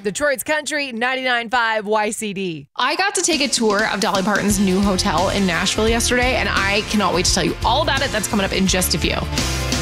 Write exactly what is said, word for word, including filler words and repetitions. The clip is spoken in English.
Detroit's Country, ninety-nine point five Y C D. I got to take a tour of Dolly Parton's new hotel in Nashville yesterday, and I cannot wait to tell you all about it. That's coming up in just a few.